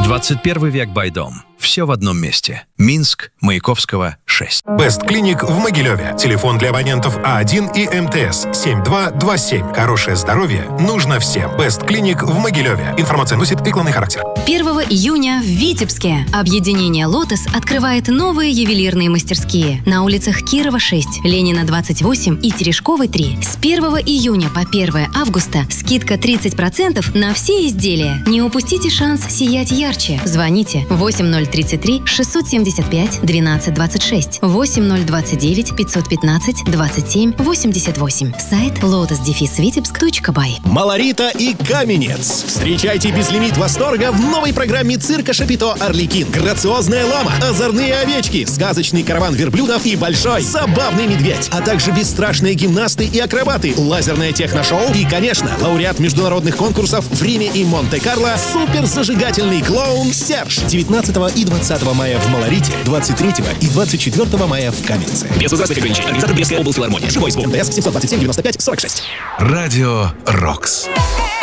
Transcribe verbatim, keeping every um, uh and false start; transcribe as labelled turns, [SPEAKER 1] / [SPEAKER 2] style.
[SPEAKER 1] двадцать первый век Байдом. Все в одном месте. Минск, Маяковского, шесть.
[SPEAKER 2] Бест Клиник в Могилеве. Телефон для абонентов А один и МТС семь два два семь. Хорошее здоровье нужно всем. Бест Клиник в Могилеве. Информация носит рекламный характер.
[SPEAKER 3] первого июня в Витебске объединение «Лотос» открывает новые ювелирные мастерские на улицах Кирова, шесть, Ленина, двадцать восемь и Терешковой, три. С первого июня по первое августа скидка тридцать процентов на все изделия. Не упустите шанс сиять ярче. Звоните восемь ноль тридцать три шестьсот семьдесят пять двенадцать двадцать шесть, восемь ноль двадцать девять пятьсот пятнадцать двадцать семь восемьдесят восемь. Сайт лотос дефис витебск точка бай.
[SPEAKER 4] Малорита и Каменец. Встречайте безлимит восторга в новой программе цирка Шапито «Арлекин». Грациозная лама, озорные овечки, сказочный караван верблюдов и большой забавный медведь, а также бесстрашные гимнасты и акробаты, лазерное техношоу и, конечно, лауреат международных конкурсов в Риме и Монте-Карло суперзажигательный клоун Серж. девятнадцатого и двадцатого мая в Малорите, двадцать третьего и двадцать четвертого мая в Каменце. Без возрастных ограничений. Организатор Брестская облфилармония. Живой звук. МТС семьсот двадцать семь девяносто пять сорок шесть.
[SPEAKER 1] Радио «Рокс».